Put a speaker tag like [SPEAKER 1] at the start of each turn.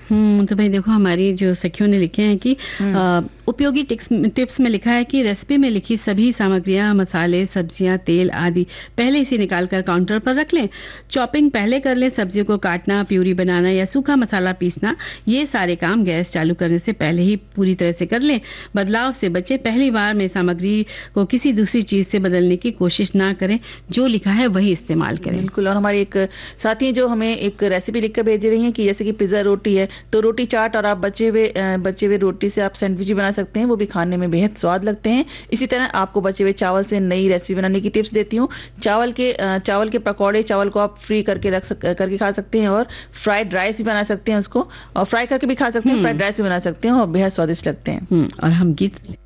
[SPEAKER 1] तो भाई देखो, हमारी जो सखियों ने लिखे हैं कि उपयोगी टिप्स में लिखा है कि रेसिपी में लिखी सभी सामग्रियां, मसाले, सब्जियां, तेल आदि पहले से निकाल कर काउंटर पर रख लें। चॉपिंग पहले कर लें। सब्जियों को काटना, प्यूरी बनाना या सूखा मसाला पीसना, ये सारे काम गैस चालू करने से पहले ही पूरी तरह से कर लें। बदलाव से बचें। पहली बार में सामग्री को किसी दूसरी चीज से बदलने की कोशिश ना करें। जो लिखा है वही इस्तेमाल करें।
[SPEAKER 2] बिल्कुल। और हमारी एक साथी जो हमें एक रेसिपी लिखकर भेज रही हैं कि जैसे कि पिज्जा रोटी है, तो रोटी चाट और आप बचे हुए रोटी से आप सैंडविच भी बना सकते हैं, वो भी खाने में बेहद स्वाद लगते हैं। इसी तरह आपको बचे हुए चावल से नई रेसिपी बनाने की टिप्स देती हूँ। चावल के पकौड़े, चावल को आप फ्री करके खा सकते हैं, और फ्राइड राइस भी बना सकते हैं उसको, और फ्राई करके भी खा सकते हैं, फ्राइड राइस भी बना सकते हैं, और बेहद स्वादिष्ट लगते हैं।
[SPEAKER 1] और हम गीत